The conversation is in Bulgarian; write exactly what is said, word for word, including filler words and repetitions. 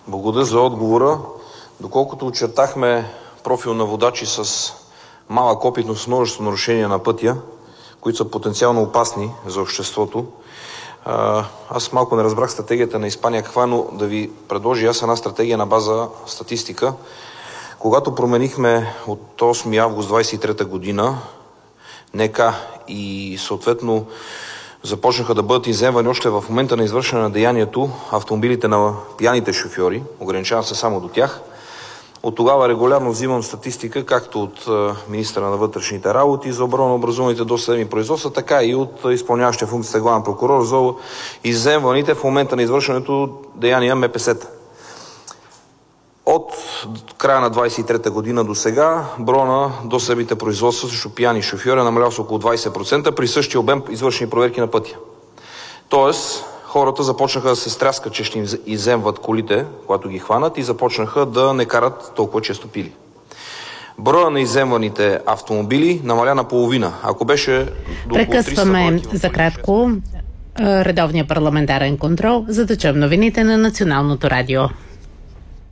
Благодаря за отговора. Доколкото очертахме профил на водачи с малък опит, но с множество нарушения на пътя, които са потенциално опасни за обществото, аз малко не разбрах стратегията на Испания каква, но да ви предложи аз една стратегия на база статистика. Когато променихме от осми август двадесет и трета година НК и съответно започнаха да бъдат изземвани още в момента на извършване на деянието автомобилите на пияните шофьори, ограничавам се само до тях, от тогава регулярно взимам статистика както от министъра на вътрешните работи за броя на образуваните досъдебни производства, така и от изпълняващия функцията главен прокурор за изземваните в момента на извършването деяния МПС-та. От края на двадесет и трета година до сега броя на досъдебните производства срещу пияни шофьори е намалял с около двадесет процента при същия обем извършени проверки на пътя. Тоест, хората започнаха да се стряскат, че ще им изземват колите, когато ги хванат, и започнаха да не карат толкова често пили. Броя на изземваните автомобили намаля наполовина. Ако беше до Прекъсваме за кратко редовния парламентарен контрол, за да чуем новините на Националното радио.